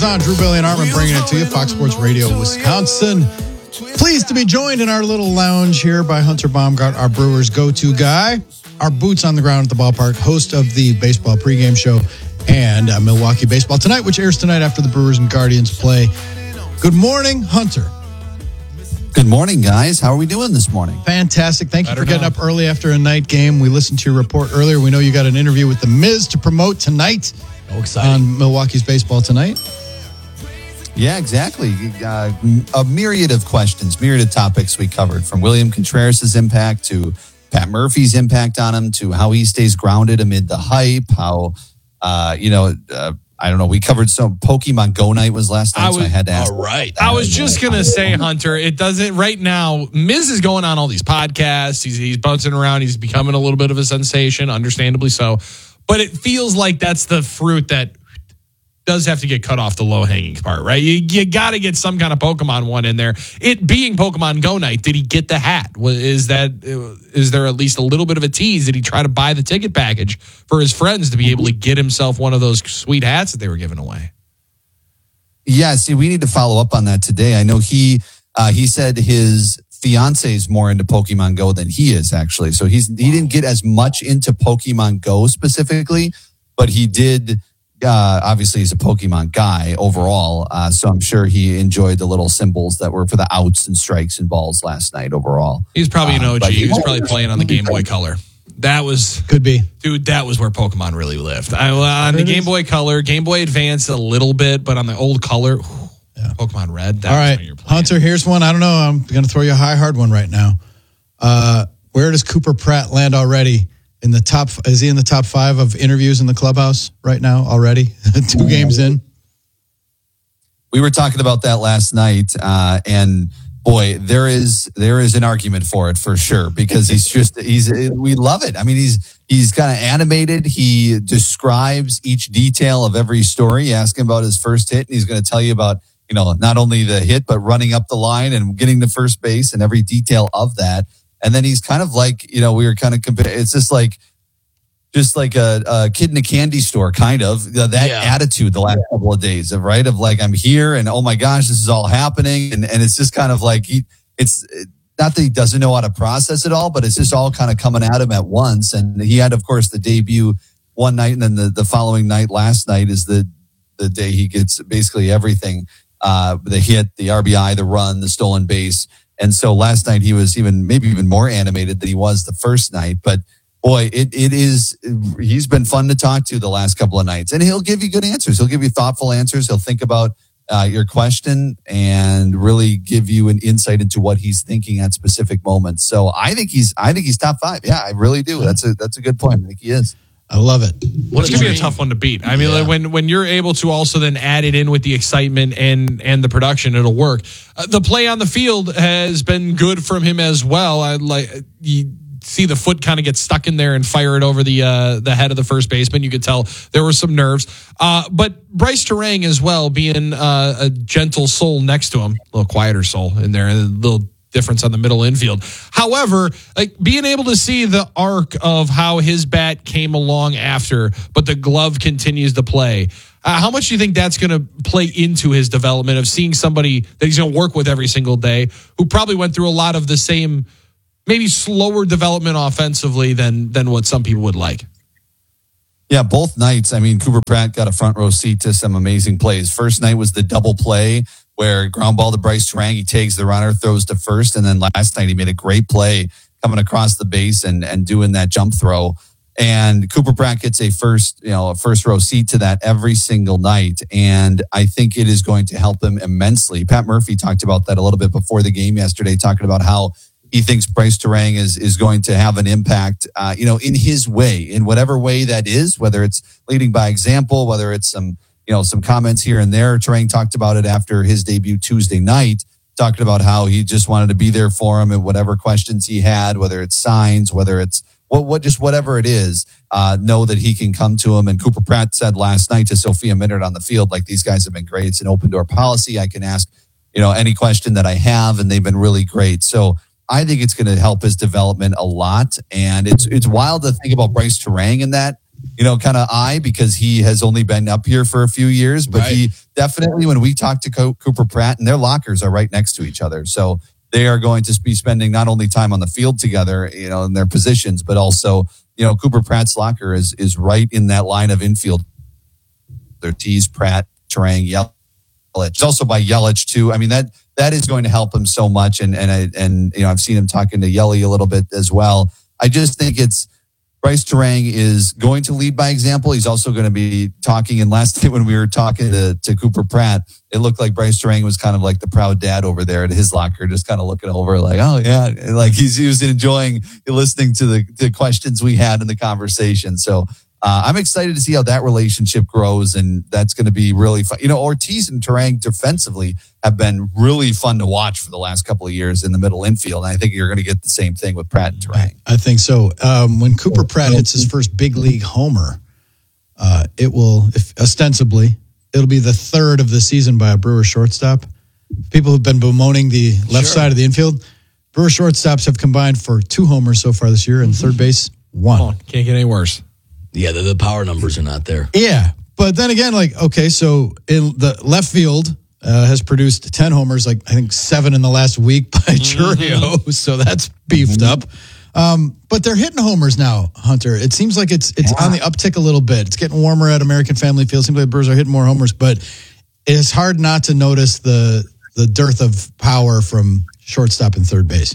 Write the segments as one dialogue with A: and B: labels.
A: On Drew, Billy, and Armin bringing it to you, Fox Sports Radio, Wisconsin. Pleased to be joined in our little lounge here by Hunter Baumgart, our Brewers go-to guy, our boots on the ground at the ballpark, host of the baseball pregame show and Milwaukee Baseball Tonight, which airs tonight after the Brewers and Guardians play. Good morning, Hunter.
B: Good morning, guys. How are we doing this morning?
A: Fantastic. Thank you for getting up early after a night game. We listened to your report earlier. We know you got an interview with The Miz to promote tonight on Milwaukee's Baseball Tonight.
B: Yeah, exactly. A myriad of questions, myriad of topics we covered, from William Contreras' impact to Pat Murphy's impact on him to how he stays grounded amid the hype, how, I don't know. We covered some Pokemon Go night was last night, so I had to ask.
C: All right. I was just going to say, Hunter, it doesn't right now. Miz is going on all these podcasts. He's bouncing around. He's becoming a little bit of a sensation, understandably so. But it feels like that's the fruit that does have to get cut off the low-hanging part, right? You got to get some kind of Pokemon one in there. It being Pokemon Go night, did he get the hat? Is there at least a little bit of a tease? Did he try to buy the ticket package for his friends to be able to get himself one of those sweet hats that they were giving away?
B: Yeah, see, we need to follow up on that today. I know he said his fiance is more into Pokemon Go than he is, actually. So he didn't get as much into Pokemon Go specifically, but he did. Obviously, he's a Pokemon guy overall, so I'm sure he enjoyed the little symbols that were for the outs and strikes and balls last night overall.
C: He's probably an OG. He was probably playing on the Game Boy Color. That was...
A: Could be.
C: Dude, that was where Pokemon really lived. On the Game Boy Color, Game Boy Advance a little bit, but on the old Color, Pokemon Red,
A: all right, Hunter, here's one. I don't know. I'm going to throw you a hard one right now. Where does Cooper Pratt land already? In the top, is he in the top 5 of interviews in the clubhouse right now already? 2 games in.
B: We were talking about that last night, and boy, there is an argument for it for sure, because we love it. I mean, he's kind of animated. He describes each detail of every story. You ask him about his first hit, and he's going to tell you about, not only the hit, but running up the line and getting to first base and every detail of that. And then he's kind of like, we were kind of comparing. It's just like a kid in a candy store, kind of that attitude the last couple of days of like, I'm here and oh my gosh, this is all happening. And it's just kind of like, it's not that he doesn't know how to process it all, but it's just all kind of coming at him at once. And he had, of course, the debut one night, and then the following night, last night is the day he gets basically everything, the hit, the RBI, the run, the stolen base. And so last night he was maybe even more animated than he was the first night. But boy, he's been fun to talk to the last couple of nights, and he'll give you good answers. He'll give you thoughtful answers. He'll think about your question and really give you an insight into what he's thinking at specific moments. So I think he's top 5. Yeah, I really do. That's a good point. I think he is.
A: I love it.
C: Well, it's going to be a tough one to beat. I mean, when you're able to also then add it in with the excitement and the production, it'll work. The play on the field has been good from him as well. You see the foot kind of get stuck in there and fire it over the head of the first baseman. You could tell there were some nerves. But Bryce Terang as well, being a gentle soul next to him, a little quieter soul in there, and a little difference on the middle infield. However, being able to see the arc of how his bat came along after, but the glove continues to play. How much do you think that's going to play into his development of seeing somebody that he's going to work with every single day, who probably went through a lot of the same, maybe slower development offensively than what some people would like?
B: Yeah, both nights. I mean, Cooper Pratt got a front row seat to some amazing plays. First night was the double play where ground ball to Bryce Terang, he takes the runner, throws to first, and then last night he made a great play coming across the base and doing that jump throw. And Cooper Pratt gets a first row seat to that every single night, and I think it is going to help him immensely. Pat Murphy talked about that a little bit before the game yesterday, talking about how he thinks Bryce Terang is going to have an impact, in his way, in whatever way that is, whether it's leading by example, whether it's some comments here and there. Terang talked about it after his debut Tuesday night, talking about how he just wanted to be there for him and whatever questions he had, whether it's signs, whether it's whatever it is, know that he can come to him. And Cooper Pratt said last night to Sophia Minnaert on the field, like, these guys have been great. It's an open door policy. I can ask, any question that I have, and they've been really great. So I think it's going to help his development a lot. And it's wild to think about Bryce Terang in that kind of eye because he has only been up here for a few years. But he definitely, when we talk to Cooper Pratt, and their lockers are right next to each other. So they are going to be spending not only time on the field together, in their positions, but also, Cooper Pratt's locker is right in that line of infield. They're Tease, Pratt, Turang, Yelich. It's also by Yelich too. I mean, that is going to help him so much. And I've seen him talking to Yelly a little bit as well. I just think Bryce Turang is going to lead by example. He's also going to be talking. And last night when we were talking to Cooper Pratt, it looked like Bryce Turang was kind of like the proud dad over there at his locker, just kind of looking over like, oh yeah, like he was enjoying listening to the questions we had in the conversation. So I'm excited to see how that relationship grows, and that's going to be really fun. Ortiz and Turang defensively have been really fun to watch for the last couple of years in the middle infield, and I think you're going to get the same thing with Pratt and Turang.
A: I think so. When Cooper Pratt hits his first big league homer, it will, ostensibly, it'll be the third of the season by a Brewer shortstop. People who've been bemoaning the left side of the infield, Brewer shortstops have combined for 2 homers so far this year, and third base, 1.
C: Oh, can't get any worse.
D: Yeah, the power numbers are not there.
A: Yeah, but then again, so in the left field has produced 10 homers, I think 7 in the last week by Chourio, so that's beefed up. But they're hitting homers now, Hunter. It seems like it's on the uptick a little bit. It's getting warmer at American Family Field. Seems like the Brewers are hitting more homers, but it's hard not to notice the dearth of power from shortstop and third base.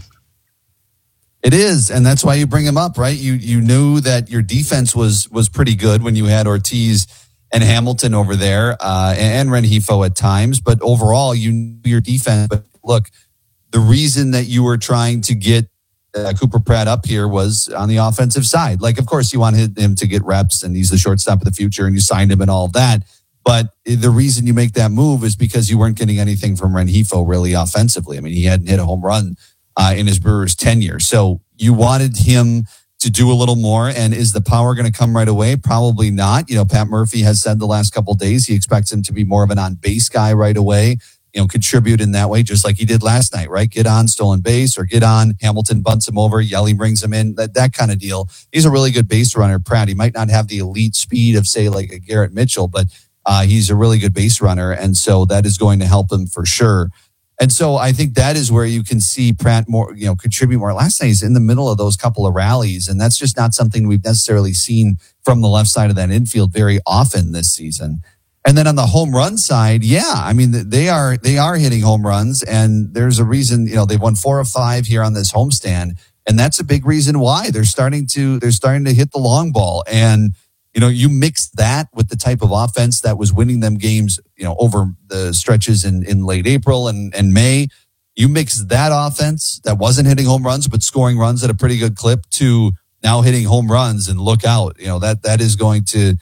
B: It is, and that's why you bring him up, right? You knew that your defense was pretty good when you had Ortiz and Hamilton over there, and Rengifo at times. But overall, you knew your defense. But look, the reason that you were trying to get Cooper Pratt up here was on the offensive side. Like, of course, you want him to get reps, and he's the shortstop of the future, and you signed him and all of that. But the reason you make that move is because you weren't getting anything from Rengifo really offensively. I mean, he hadn't hit a home run in his Brewers tenure. So you wanted him to do a little more. And is the power going to come right away? Probably not. Pat Murphy has said the last couple of days he expects him to be more of an on-base guy right away, contribute in that way, just like he did last night, right? Get on stolen base or get on. Hamilton bunts him over. Yelly brings him in, that kind of deal. He's a really good base runner, Pratt. He might not have the elite speed of, say, like a Garrett Mitchell, but he's a really good base runner. And so that is going to help him for sure. And so I think that is where you can see Pratt more, contribute more. Last night he's in the middle of those couple of rallies, and that's just not something we've necessarily seen from the left side of that infield very often this season. And then on the home run side, they are hitting home runs, and there's a reason, they've won 4 of 5 here on this homestand, and that's a big reason why they're starting to hit the long ball. And you mix that with the type of offense that was winning them games, over the stretches in late April and May. You mix that offense that wasn't hitting home runs, but scoring runs at a pretty good clip to now hitting home runs, and look out, that is going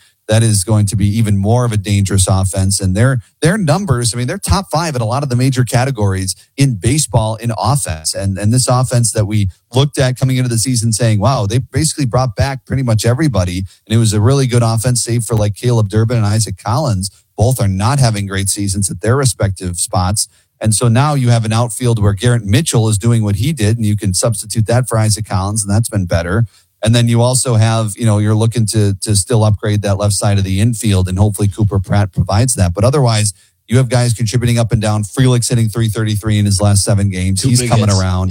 B: to be even more of a dangerous offense. And their numbers, they're top 5 in a lot of the major categories in baseball in offense. And this offense that we looked at coming into the season saying, wow, they basically brought back pretty much everybody. And it was a really good offense, save for like Caleb Durbin and Isaac Collins. Both are not having great seasons at their respective spots. And so now you have an outfield where Garrett Mitchell is doing what he did, and you can substitute that for Isaac Collins, and that's been better. And then you also have, you're looking to still upgrade that left side of the infield, and hopefully Cooper Pratt provides that. But otherwise, you have guys contributing up and down. Frelick's hitting .333 in his last 7 games. He's coming around.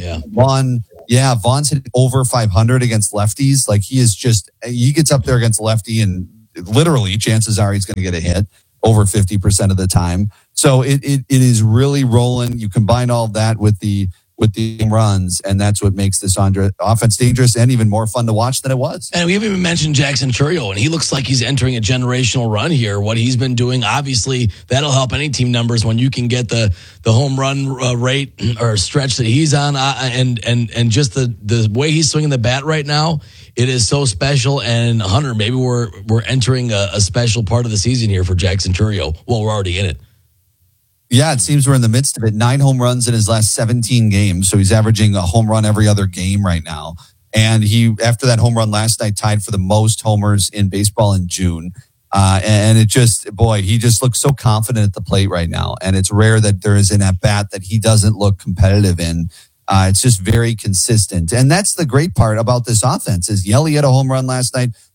B: Yeah. Vaughn's hitting over 500 against lefties. Like, he gets up there against lefty, and literally chances are he's going to get a hit over 50% of the time. So it is really rolling. You combine all of that with the runs, and that's what makes this offense dangerous and even more fun to watch than it was.
D: And we haven't even mentioned Jackson Chourio, and he looks like he's entering a generational run here. What he's been doing, obviously, that'll help any team numbers when you can get the home run rate or stretch that he's on, and just the way he's swinging the bat right now. It is so special. And Hunter, maybe we're entering a special part of the season here for Jackson Chourio. Well, we're already in it.
B: Yeah, it seems we're in the midst of it. 9 home runs in his last 17 games. So he's averaging a home run every other game right now. And he, after that home run last night, tied for the most homers in baseball in June. And he just looks so confident at the plate right now. And it's rare that there is an at-bat that he doesn't look competitive in. It's just very consistent. And that's the great part about this offense is Yelly had a home run last night.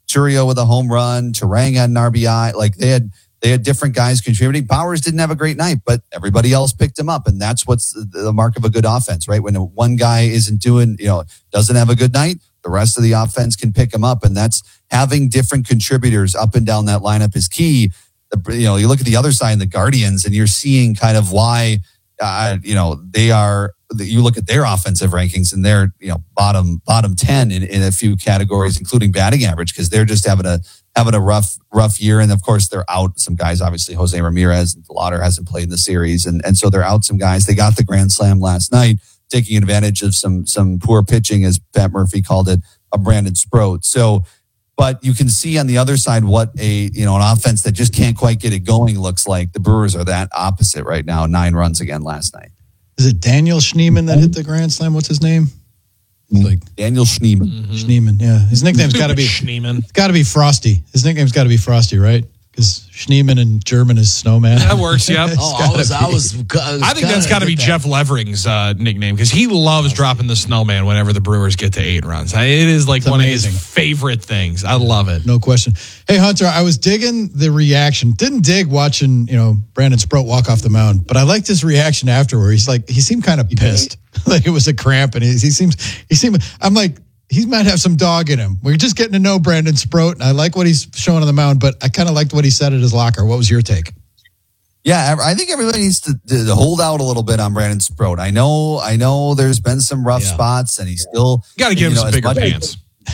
B: Churio with a home run, Turang had an RBI. Like they had different guys contributing. Bowers didn't have a great night, but everybody else picked him up. And that's what's the mark of a good offense, right? When one guy isn't doesn't have a good night, the rest of the offense can pick him up. And that's having different contributors up and down that lineup is key. You look at the other side in the Guardians and you're seeing kind of why, they are, you look at their offensive rankings and they're, bottom 10 in a few categories, including batting average, because they're just having a rough year. And of course they're out some guys, obviously Jose Ramirez and Lauder hasn't played in the series. And so they're out some guys. They got the grand slam last night, taking advantage of some poor pitching, as Pat Murphy called it, a Brandon Sproat. So, but you can see on the other side what an offense that just can't quite get it going looks like. The Brewers are that opposite right now. 9 runs again last night.
A: Is it Daniel Schneemann that hit the grand slam? What's his name?
B: Daniel Schneemann.
A: Mm-hmm. Schneemann, yeah. His nickname's got to be
C: Schneemann.
A: It's got to be Frosty. His nickname's got to be Frosty, right? Because Schneemann in German is snowman.
C: That works, yep.
D: I
C: think that's got to be Jeff Levering's nickname because he loves dropping the snowman whenever the Brewers get to 8 runs. It is like one
A: amazing.
C: of his favorite things. I love it.
A: No question. Hey, Hunter, I was digging the reaction. Didn't dig watching, Brandon Sproat walk off the mound, but I liked his reaction afterward. He seemed kind of pissed. Like it was a cramp, and he seemed. I'm like, he might have some dog in him. We're just getting to know Brandon Sproat, and I like what he's showing on the mound, but I kind of liked what he said at his locker. What was your take?
B: Yeah, I think everybody needs to hold out a little bit on Brandon Sproat. I know there's been some rough spots, and he's still...
C: Got to give him some bigger pants.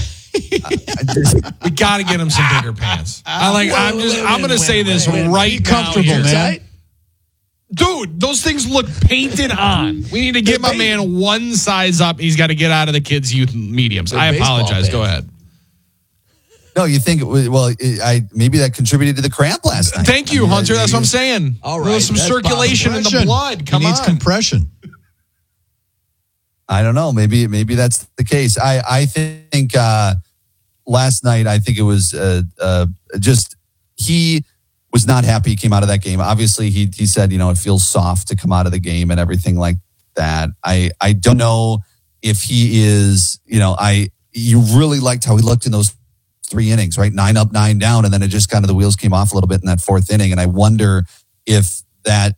C: We got to get him some bigger pants. I'm going to say this right now.
A: Comfortable, man.
C: Dude, those things look painted on. We need to get my man one size up. He's got to get out of the kids' youth mediums. I apologize. Go ahead.
B: No, you think, maybe that contributed to the cramp last night.
C: Thank you, Hunter. That's what I'm saying.
D: All right.
C: There's some circulation in the blood.
A: He needs compression.
B: I don't know. Maybe that's the case. I think last night, I think it was just he was not happy he came out of that game. Obviously, he said, it feels soft to come out of the game and everything like that. I don't know if he is, you really liked how he looked in those 3 innings, right? 9 up, 9 down. And then it just kind of the wheels came off a little bit in that 4th inning. And I wonder if that,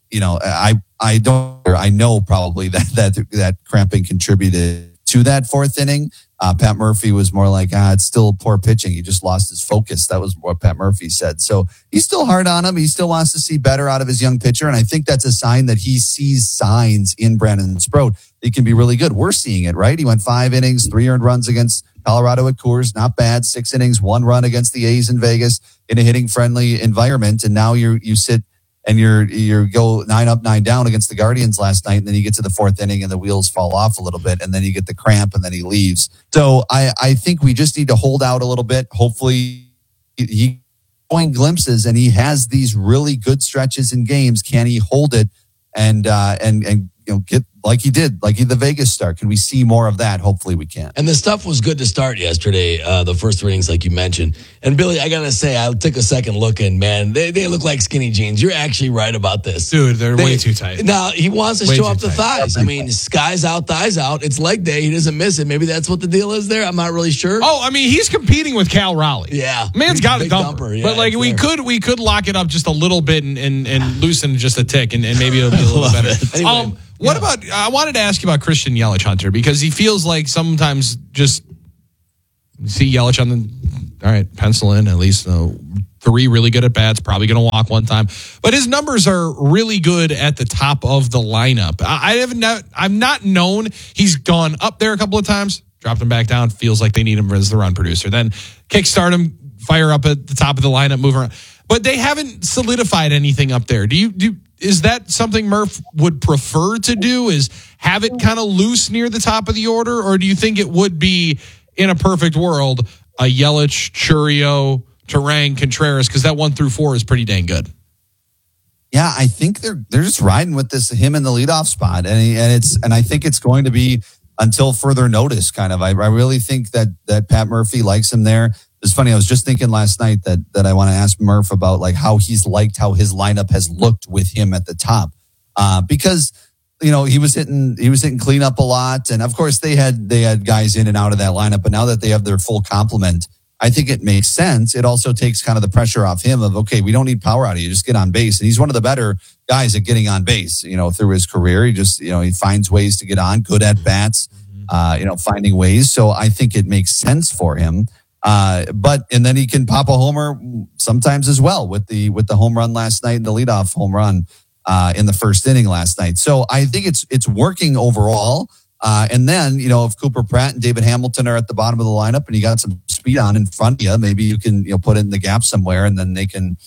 B: I know probably that cramping contributed to that 4th inning. Pat Murphy was more like, it's still poor pitching. He just lost his focus. That was what Pat Murphy said. So he's still hard on him. He still wants to see better out of his young pitcher. And I think that's a sign that he sees signs in Brandon Sproat. He can be really good. We're seeing it, right? He went 5 innings, 3 earned runs against Colorado at Coors. Not bad. 6 innings, 1 run against the A's in Vegas in a hitting friendly environment. And now you sit and you go 9 up, 9 down against the Guardians last night, and then you get to the 4th inning and the wheels fall off a little bit, and then you get the cramp, and then he leaves. So I think we just need to hold out a little bit. Hopefully he showing glimpses, and he has these really good stretches in games. Can he hold it and get like the Vegas start? Can we see more of that? Hopefully we can.
D: And the stuff was good to start yesterday, the first 3 innings, like you mentioned. And Billy, I got to say, I took a second look and, man, they look like skinny jeans. You're actually right about this.
C: Dude, they're way too tight.
D: Now, he wants to show off the thighs. I mean, skies out, thighs out. It's leg day. He doesn't miss it. Maybe that's what the deal is there. I'm not really sure.
C: Oh, I mean, he's competing with Cal Raleigh.
D: Yeah.
C: Man's got a dumper.
D: Yeah,
C: but we could lock it up just a little bit and loosen just a tick and maybe it'll be a little better.
D: Anyway,
C: what about, I wanted to ask you about Christian Yelich, Hunter, because he feels like sometimes just see Yelich on all right, pencil in at least 3 really good at bats, probably going to walk 1 time. But his numbers are really good at the top of the lineup. I'm not known. He's gone up there a couple of times, dropped him back down, feels like they need him as the run producer. Then kickstart him, fire up at the top of the lineup, move around. But they haven't solidified anything up there. Is that something Murph would prefer to do, is have it kind of loose near the top of the order? Or do you think it would be, in a perfect world, a Yelich, Churio, Turang, Contreras? Because that 1 through 4 is pretty dang good.
B: Yeah, I think they're just riding with him in the leadoff spot. And I think it's going to be until further notice, kind of. I really think that Pat Murphy likes him there. It's funny, I was just thinking last night that I want to ask Murph about like how he's liked how his lineup has looked with him at the top. Because, he was hitting cleanup a lot. And of course they had guys in and out of that lineup, but now that they have their full complement, I think it makes sense. It also takes kind of the pressure off him of, okay, we don't need power out of you. Just get on base. And he's one of the better guys at getting on base, through his career. He just, he finds ways to get on, good at bats, finding ways. So I think it makes sense for him. And then he can pop a homer sometimes as well with the home run last night and the leadoff home run in the first inning last night. So I think it's working overall. And then, if Cooper Pratt and David Hamilton are at the bottom of the lineup and you got some speed on in front of you, maybe you can, put it in the gap somewhere and then they can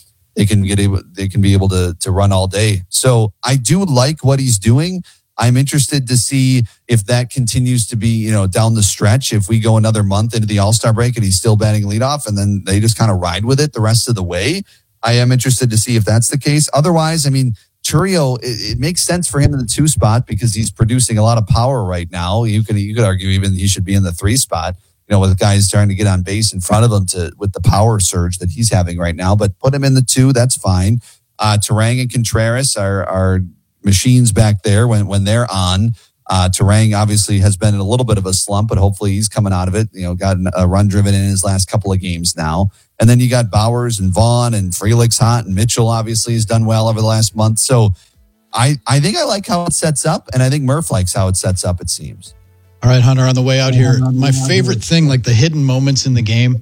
B: be able to run all day. So I do like what he's doing. I'm interested to see if that continues to be, down the stretch. If we go another month into the All-Star break and he's still batting leadoff and then they just kind of ride with it the rest of the way, I am interested to see if that's the case. Otherwise, Chourio, it makes sense for him in the 2 spot because he's producing a lot of power right now. You could argue even he should be in the 3 spot, with guys trying to get on base in front of him with the power surge that he's having right now. But put him in the 2, that's fine. Turang and Contreras are machines back there when they're on. Turang obviously has been in a little bit of a slump, but hopefully he's coming out of it. Got a run driven in his last couple of games now. And then you got Bowers and Vaughn and Frelick's hot and Mitchell obviously has done well over the last month. So I think I like how it sets up, and I think Murph likes how it sets up, it seems.
A: All right, Hunter, on the way out here, my favorite thing, like the hidden moments in the game.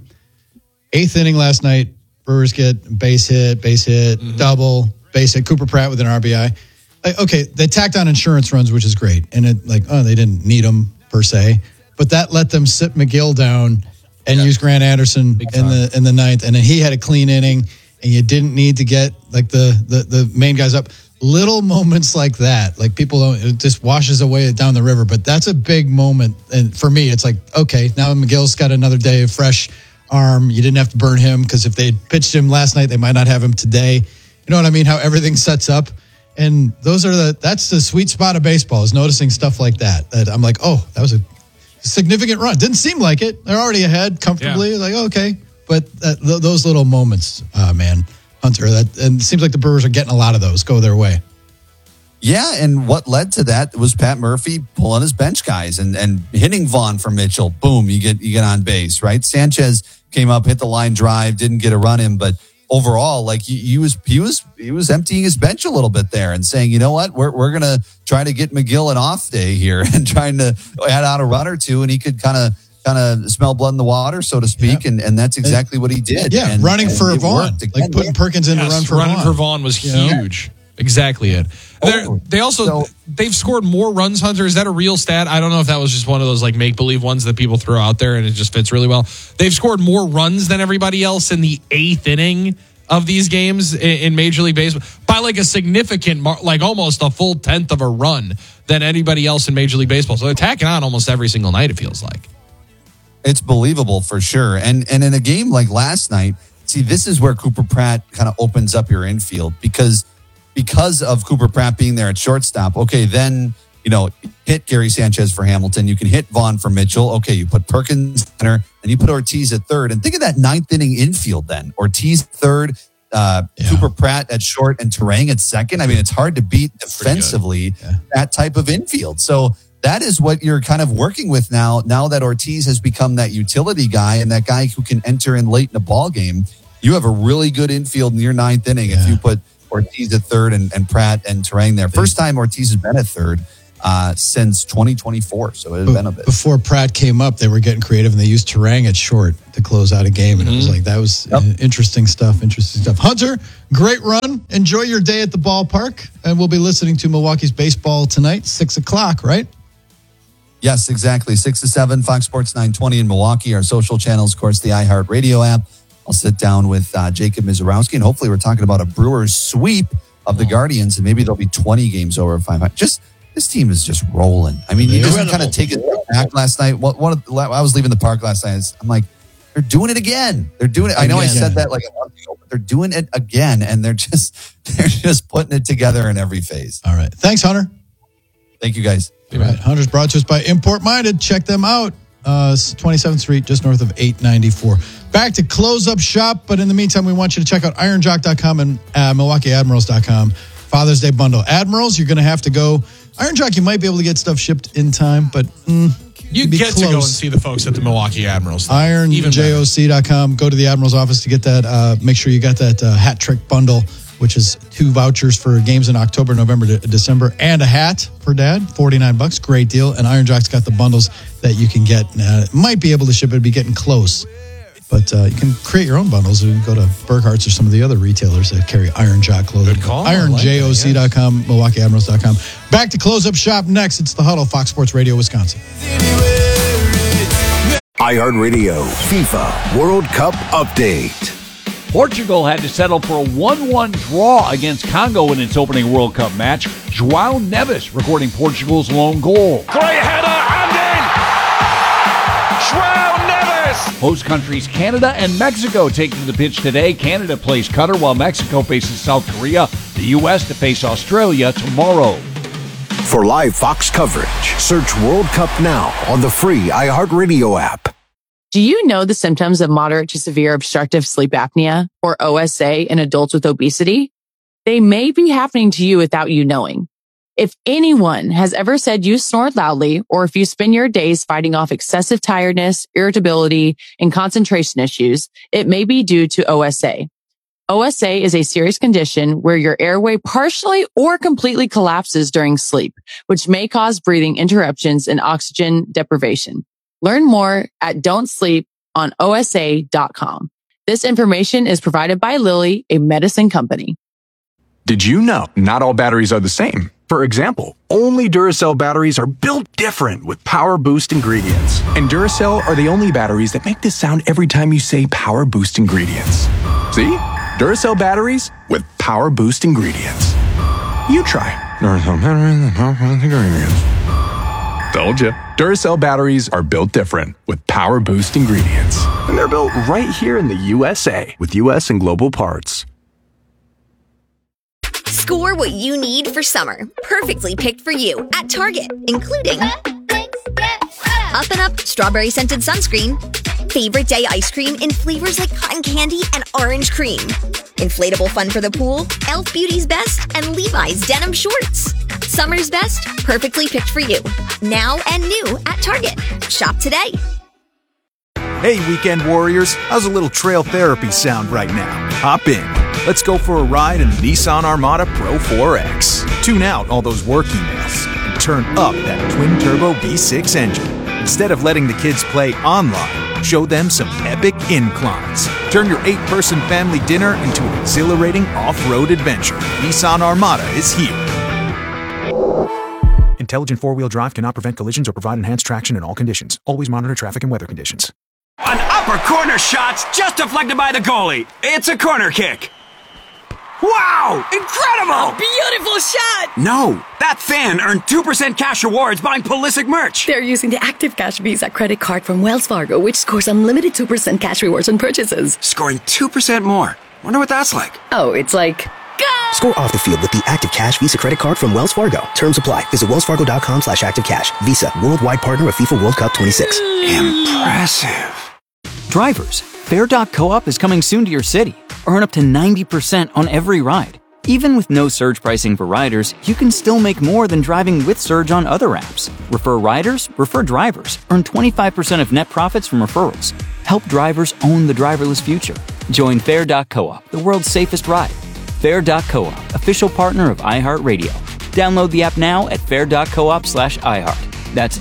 A: 8th inning last night, Brewers get base hit, double, base hit, Cooper Pratt with an RBI. Okay, they tacked on insurance runs, which is great. And they didn't need them per se, but that let them sit McGill down and use Grant Anderson in the 9th. And then he had a clean inning and you didn't need to get like the main guys up. Little moments like that, like people don't, it just washes away down the river, but that's a big moment. And for me, it's like, okay, now McGill's got another day of fresh arm. You didn't have to burn him because if they had pitched him last night, they might not have him today. You know what I mean? How everything sets up. And that's the sweet spot of baseball, is noticing stuff like that. That I'm like, oh, that was a significant run. Didn't seem like it. They're already ahead comfortably. Yeah. Like, okay. But those little moments, man, Hunter, and it seems like the Brewers are getting a lot of those go their way.
B: Yeah, and what led to that was Pat Murphy pulling his bench guys and hitting Vaughn for Mitchell. Boom, you get on base, right? Sanchez came up, hit the line drive, didn't get a run in, but overall, like he was emptying his bench a little bit there and saying, you know what, we're gonna try to get McGill an off day here and trying to add out a run or two, and he could kind of smell blood in the water, so to speak, and that's exactly what he did.
A: Yeah,
B: and
A: running for Vaughn, like putting Perkins in to run for Vaughn.
C: Running for Vaughn was huge. Exactly it. They've scored more runs, Hunter. Is that a real stat? I don't know if that was just one of those like make-believe ones that people throw out there and it just fits really well. They've scored more runs than everybody else in the 8th inning of these games in Major League Baseball by like a significant, like almost a full 10th of a run than anybody else in Major League Baseball. So they're tacking on almost every single night, it feels like.
B: It's believable for sure. And in a game like last night, see, this is where Cooper Pratt kind of opens up your infield because of Cooper Pratt being there at shortstop. Okay, then, hit Gary Sanchez for Hamilton. You can hit Vaughn for Mitchell. Okay, you put Perkins center and you put Ortiz at third. And think of that 9th inning infield then. Ortiz third, Cooper Pratt at short, and Turang at second. I mean, it's hard to beat defensively that type of infield. So that is what you're kind of working with now that Ortiz has become that utility guy and that guy who can enter in late in a ball game. You have a really good infield in your 9th inning if you put Ortiz at third and Pratt and Turang there. First time Ortiz has been at third since 2024, so it has been a bit. Before
A: Pratt came up, they were getting creative, and they used Turang at short to close out a game, and it was like, that was interesting stuff. Hunter, great run. Enjoy your day at the ballpark, and we'll be listening to Milwaukee's baseball tonight, 6 o'clock, right?
B: Yes, exactly. 6 to 7, Fox Sports 920 in Milwaukee. Our social channels, of course, the iHeartRadio app. I'll sit down with Jacob Mizorowski, and hopefully we're talking about a Brewers sweep of the Guardians, and maybe there'll be 20 games over 500. This team is just rolling. I mean, you just kind of take it back last night. I was leaving the park last night. I'm like, they're doing it again. They're doing it. I know I said that like a month ago, but they're doing it again, and they're just putting it together in every phase.
A: All right. Thanks, Hunter.
B: Thank you, guys.
A: All right. Hunter's brought to us by Import Minded. Check them out. 27th Street, just north of 894. Back to close up shop, but in the meantime, we want you to check out ironjock.com and MilwaukeeAdmirals.com. Father's Day bundle. Admirals, you're going to have to go. Iron Jock, you might be able to get stuff shipped in time, but
C: You
A: You'd be
C: get to go and
A: close.
C: see the folks at the Milwaukee Admirals.
A: IronJOC.com. Go to the Admirals office to get that. Make sure you got that hat trick bundle, which is 2 vouchers for games in October, November, December, and a hat for Dad. $49. Great deal. And Iron Jock's got the bundles that you can get. Might be able to ship it, be getting close. But you can create your own bundles. You can go to Burkhart's or some of the other retailers that carry Iron Jock clothing.
C: Good call.
A: IronJOC.com, MilwaukeeAdmirals.com. Back to Close Up Shop next. It's The Huddle, Fox Sports Radio, Wisconsin.
E: iHeartRadio FIFA World Cup Update.
F: Portugal had to settle for a 1-1 draw against Congo in its opening World Cup match. João Neves recording Portugal's lone goal.
G: Great header and in! João Neves!
F: Host countries Canada and Mexico taking to the pitch today. Canada plays Qatar while Mexico faces South Korea. The U.S. to face Australia tomorrow.
E: For live Fox coverage, search World Cup now on the free iHeartRadio app.
H: Do you know the symptoms of moderate to severe obstructive sleep apnea, or OSA, in adults with obesity? They may be happening to you without you knowing. If anyone has ever said you snore loudly, or if you spend your days fighting off excessive tiredness, irritability, and concentration issues, it may be due to OSA. OSA is a serious condition where your airway partially or completely collapses during sleep, which may cause breathing interruptions and oxygen deprivation. Learn more at don'tsleeponosa.com. This information is provided by Lilly, a medicine company.
I: Did you know not all batteries are the same? For example, only Duracell batteries are built different with Power Boost ingredients. And Duracell are the only batteries that make this sound every time you say Power Boost ingredients. See? Duracell batteries with Power Boost ingredients. You try. Duracell batteries with Power Boost ingredients. Told you. Duracell batteries are built different with Power Boost ingredients. And they're built right here in the USA with US and global parts.
J: Score what you need for summer. Perfectly picked for you at Target, including Up and Up Strawberry Scented Sunscreen, Favorite Day Ice Cream in flavors like cotton candy and orange cream, Inflatable Fun for the Pool, Elf Beauty's Best, and Levi's Denim Shorts. Summer's best, perfectly picked for you. Now and new at Target. Shop today.
K: Hey, weekend warriors. How's a little trail therapy sound right now? Hop in. Let's go for a ride in the Nissan Armada Pro 4X. Tune out all those work emails and turn up that twin-turbo V6 engine. Instead of letting the kids play online, show them some epic inclines. Turn your 8-person family dinner into an exhilarating off-road adventure. Nissan Armada is here. Intelligent four-wheel drive cannot prevent collisions or provide enhanced traction in all conditions. Always monitor traffic and weather conditions.
G: An upper corner shot's just deflected by the goalie. It's a corner kick. Wow! Incredible!
L: Beautiful shot!
G: No, that fan earned 2% cash rewards buying Pulisic merch.
L: They're using the Active Cash Visa credit card from Wells Fargo, which scores unlimited 2% cash rewards on purchases.
G: Scoring 2% more. Wonder what that's like.
L: Oh, it's like... Go!
M: Score off the field with the Active Cash Visa credit card from Wells Fargo. Terms apply. Visit wellsfargo.com/activecash. Visa, worldwide partner of FIFA World Cup 26.
G: Impressive.
N: Drivers, Fair.coop is coming soon to your city. Earn up to 90% on every ride. Even with no surge pricing for riders, you can still make more than driving with surge on other apps. Refer riders, refer drivers. Earn 25% of net profits from referrals. Help drivers own the driverless future. Join Fair.coop, the world's safest ride. Fair.coop, official partner of iHeartRadio. Download the app now at fair.coop/iHeart. That's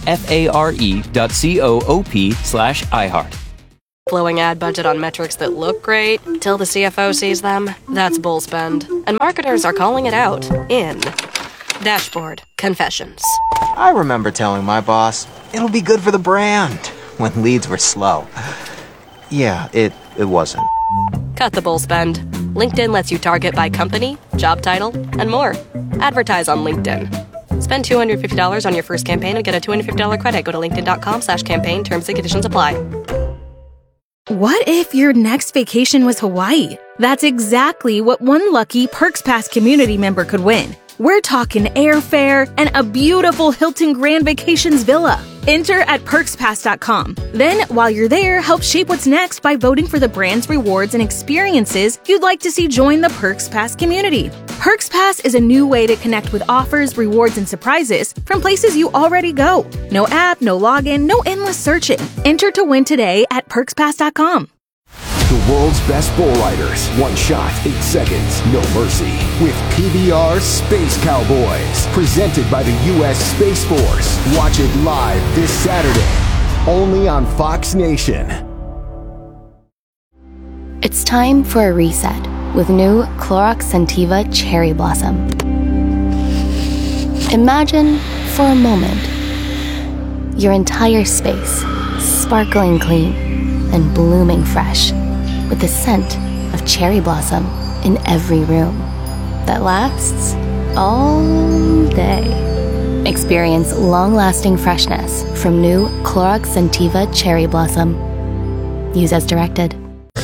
N: FARE.coop/iHeart.
O: Blowing ad budget on metrics that look great till the CFO sees them, that's bull spend. And marketers are calling it out in Dashboard Confessions.
P: I remember telling my boss, it'll be good for the brand, when leads were slow. Yeah, it wasn't.
O: Cut the bull spend. LinkedIn lets you target by company, job title, and more. Advertise on LinkedIn. Spend $250 on your first campaign and get a $250 credit. Go to linkedin.com/campaign. Terms and conditions apply.
Q: What if your next vacation was Hawaii? That's exactly what one lucky Perks Pass community member could win. We're talking airfare and a beautiful Hilton Grand Vacations villa. Enter at PerksPass.com. Then, while you're there, help shape what's next by voting for the brands, rewards, and experiences you'd like to see join the Perks Pass community. Perks Pass is a new way to connect with offers, rewards, and surprises from places you already go. No app, no login, no endless searching. Enter to win today at PerksPass.com.
E: The world's best bull riders. One shot, 8 seconds, no mercy. With PBR Space Cowboys. Presented by the U.S. Space Force. Watch it live this Saturday. Only on Fox Nation.
R: It's time for a reset with new Clorox Scentiva Cherry Blossom. Imagine, for a moment, your entire space sparkling clean and blooming fresh, with the scent of cherry blossom in every room that lasts all day. Experience long-lasting freshness from new Clorox Scentiva Cherry Blossom. Use as directed.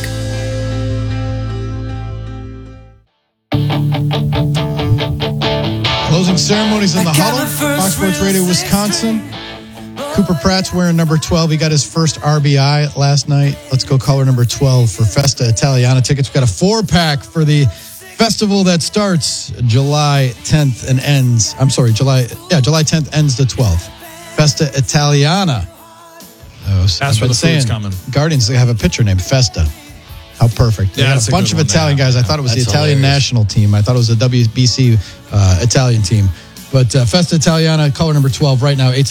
A: Closing ceremonies in the huddle. Fox Sports Radio, Wisconsin. Cooper Pratt's wearing number 12. He got his first RBI last night. Let's go caller number 12 for Festa Italiana tickets. We've got a 4-pack for the festival that starts July 10th and ends. July 10th ends the 12th. Festa Italiana.
C: That's where the food's coming.
A: Guardians, they have a pitcher named Festa. How perfect. They got a bunch of Italian guys. I thought it was the Italian national team. I thought it was the WBC Italian team. But Festa Italiana, caller number 12 right now,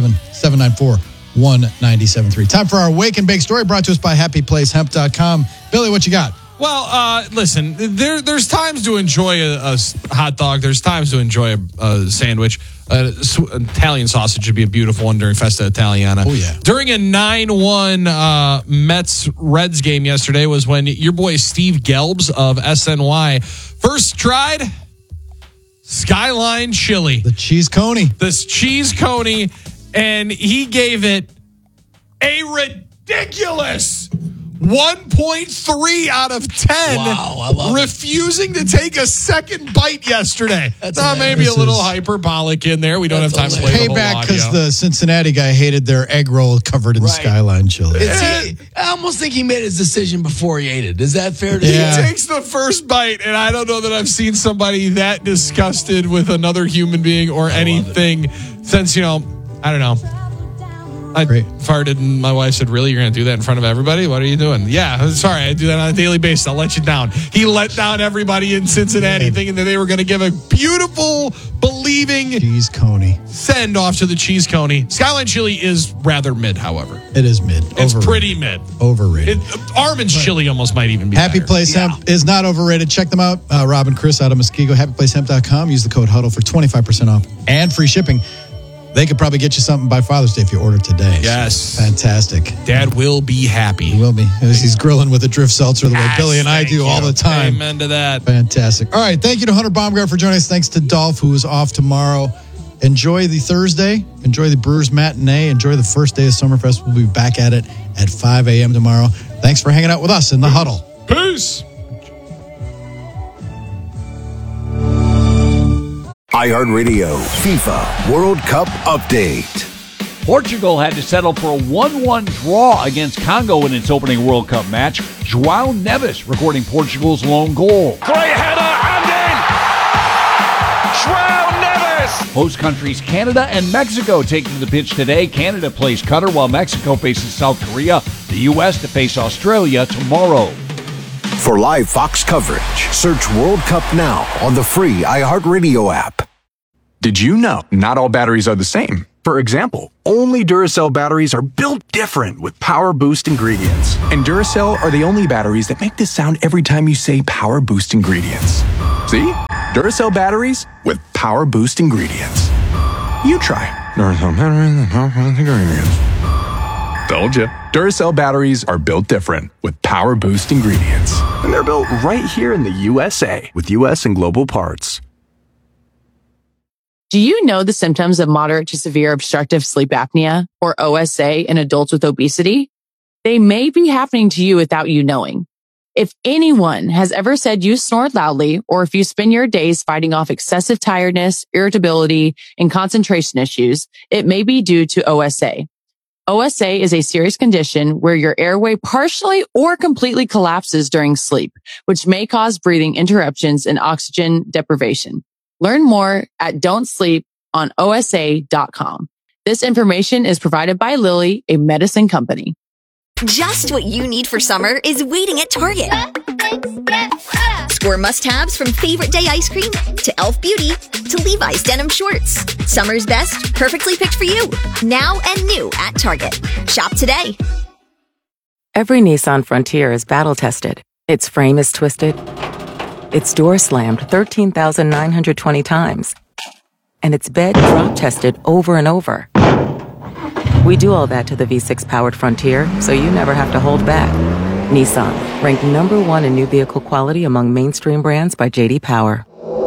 A: 877-794-1973. Time for our Wake and Bake story brought to us by HappyPlaceHemp.com. Billy, what you got?
C: Well, listen, there's times to enjoy a hot dog. There's times to enjoy a sandwich. Italian sausage would be a beautiful one during Festa Italiana.
A: Oh, yeah.
C: During a 9-1 Mets-Reds game yesterday was when your boy Steve Gelbs of SNY first tried Skyline Chili.
A: The cheese coney.
C: This cheese coney, and he gave it a ridiculous 1.3 out of 10.
D: Wow, I love
C: refusing to take a second bite yesterday.
D: That's
C: maybe a little hyperbolic in there. We don't have time to play the whole
A: Payback
C: audio.
A: because the Cincinnati guy hated their egg roll covered in Skyline chili.
D: I almost think he made his decision before he ate it. Is that fair to
C: He
D: say?
C: takes the first bite, and I don't know that I've seen somebody that disgusted with another human being or anything since, I don't know. I farted and my wife said, "Really? You're going to do that in front of everybody? What are you doing?" Yeah, sorry. I do that on a daily basis. I'll let you down. He let down everybody in Cincinnati thinking that they were going to give a beautiful, believing
A: cheese coney
C: send off to the cheese coney. Skyline Chili is rather mid, however.
A: It is mid.
C: It's pretty mid.
A: Overrated.
C: Armin's Chili almost might even be
A: Happy
C: better.
A: Place Hemp is not overrated. Check them out. Rob and Chris out of Muskego. HappyPlaceHemp.com. Use the code HUDDLE for 25% off and free shipping. They could probably get you something by Father's Day if you order today.
C: Yes.
A: So, fantastic.
C: Dad will be happy.
A: He will be. He's grilling with a drift seltzer the way Billy and I do all the time.
C: Amen to that.
A: Fantastic. All right. Thank you to Hunter Baumgart for joining us. Thanks to Dolph, who is off tomorrow. Enjoy the Thursday. Enjoy the Brewers matinee. Enjoy the first day of Summerfest. We'll be back at it at 5 a.m. tomorrow. Thanks for hanging out with us in the huddle.
C: Peace.
E: iHeartRadio FIFA World Cup Update.
F: Portugal had to settle for a 1-1 draw against Congo in its opening World Cup match. João Neves recording Portugal's lone goal.
S: Great header and in! João Neves!
F: Host countries Canada and Mexico take to the pitch today. Canada plays Qatar while Mexico faces South Korea. The U.S. to face Australia tomorrow.
E: For live Fox coverage, search World Cup now on the free iHeartRadio app.
I: Did you know not all batteries are the same? For example, only Duracell batteries are built different with Power Boost ingredients. And Duracell are the only batteries that make this sound every time you say Power Boost ingredients. See? Duracell batteries with Power Boost ingredients. You try Duracell batteries with Power Boost ingredients. Told you. Duracell batteries are built different with Power Boost ingredients. And they're built right here in the USA with US and global parts.
H: Do you know the symptoms of moderate to severe obstructive sleep apnea, or OSA, in adults with obesity? They may be happening to you without you knowing. If anyone has ever said you snore loudly, or if you spend your days fighting off excessive tiredness, irritability, and concentration issues, it may be due to OSA. OSA is a serious condition where your airway partially or completely collapses during sleep, which may cause breathing interruptions and oxygen deprivation. Learn more at don'tsleeponosa.com. This information is provided by Lilly, a medicine company.
J: Just what you need for summer is waiting at Target. Score must-haves from favorite day ice cream to Elf Beauty to Levi's denim shorts. Summer's best, perfectly picked for you. Now and new at Target. Shop today.
T: Every Nissan Frontier is battle-tested. Its frame is twisted. Its door slammed 13,920 times. And its bed drop-tested over and over. We do all that to the V6-powered Frontier, so you never have to hold back. Nissan, ranked number 1 in new vehicle quality among mainstream brands by J.D. Power.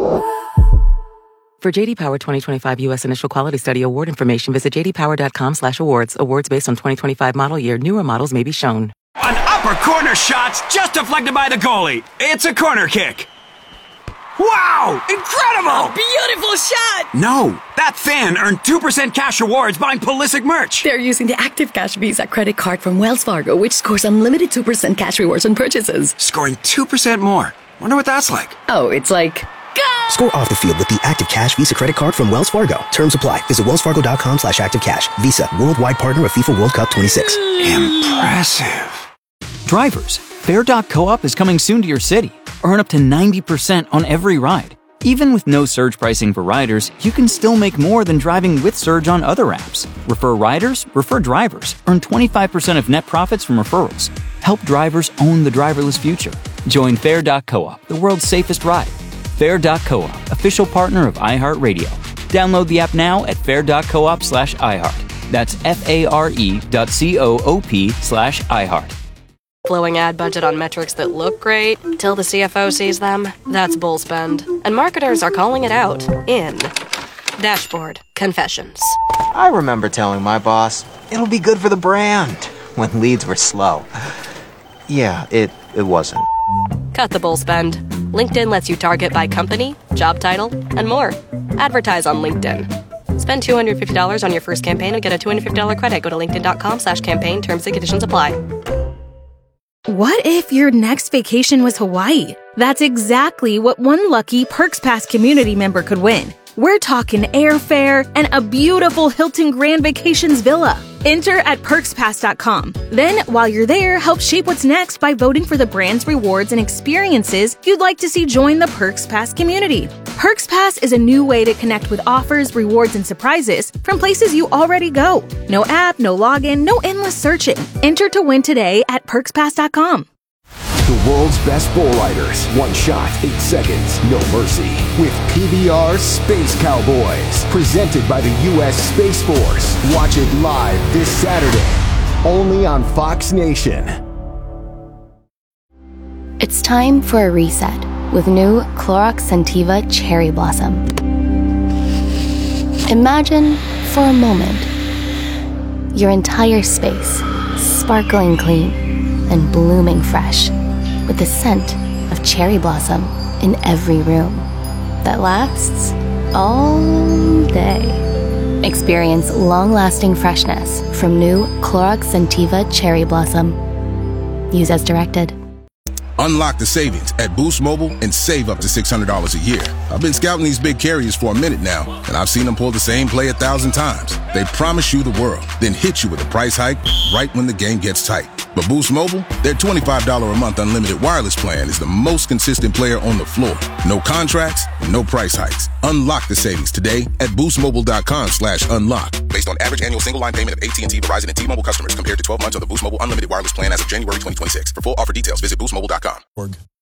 T: For J.D. Power 2025 U.S. Initial Quality Study award information, visit jdpower.com/awards. Awards based on 2025 model year. Newer models may be shown.
G: An upper corner shot's just deflected by the goalie. It's a corner kick. Wow! Incredible!
L: Beautiful shot!
G: No, that fan earned 2% cash rewards buying Pulisic merch.
L: They're using the Active Cash Visa credit card from Wells Fargo, which scores unlimited 2% cash rewards on purchases.
G: Scoring 2% more. Wonder what that's like.
L: Oh, it's like...
M: Score off the field with the Active Cash Visa credit card from Wells Fargo. Terms apply. Visit wellsfargo.com/activecash. Visa, worldwide partner of FIFA World Cup 26.
G: Impressive.
N: Drivers, Fair.coop is coming soon to your city. Earn up to 90% on every ride. Even with no surge pricing for riders, you can still make more than driving with Surge on other apps. Refer riders, refer drivers. Earn 25% of net profits from referrals. Help drivers own the driverless future. Join Fair.coop, the world's safest ride. Fair.coop, official partner of iHeartRadio. Download the app now at fair.coop/iHeart. That's FARE.coop/iHeart.
O: Blowing ad budget on metrics that look great till the CFO sees them? That's bull spend. And marketers are calling it out in Dashboard Confessions.
P: I remember telling my boss, it'll be good for the brand, when leads were slow. Yeah, it wasn't.
O: Cut the bull spend. LinkedIn lets you target by company, job title, and more. Advertise on LinkedIn. Spend $250 on your first campaign and get a $250 credit. Go to linkedin.com/campaign. Terms and conditions apply.
Q: What if your next vacation was Hawaii? That's exactly what one lucky Perks Pass community member could win. We're talking airfare and a beautiful Hilton Grand Vacations villa. Enter at perkspass.com. Then, while you're there, help shape what's next by voting for the brands, rewards, and experiences you'd like to see join the Perks Pass community. Perks Pass is a new way to connect with offers, rewards, and surprises from places you already go. No app, no login, no endless searching. Enter to win today at perkspass.com.
E: The world's best bull riders. One shot, 8 seconds, no mercy. With PBR Space Cowboys. Presented by the U.S. Space Force. Watch it live this Saturday. Only on Fox Nation.
R: It's time for a reset with new Clorox Scentiva Cherry Blossom. Imagine, for a moment, your entire space sparkling clean and blooming fresh, with the scent of cherry blossom in every room that lasts all day. Experience long-lasting freshness from new Clorox Scentiva Cherry Blossom. Use as directed.
U: Unlock the savings at Boost Mobile and save up to $600 a year. I've been scouting these big carriers for a minute now, and I've seen them pull the same play 1,000 times. They promise you the world, then hit you with a price hike right when the game gets tight. But Boost Mobile, their $25 a month unlimited wireless plan is the most consistent player on the floor. No contracts, no price hikes. Unlock the savings today at boostmobile.com/unlock. Based on average annual single line payment of AT&T, Verizon, and T-Mobile customers compared to 12 months of the Boost Mobile unlimited wireless plan as of January 2026. For full offer details, visit boostmobile.com.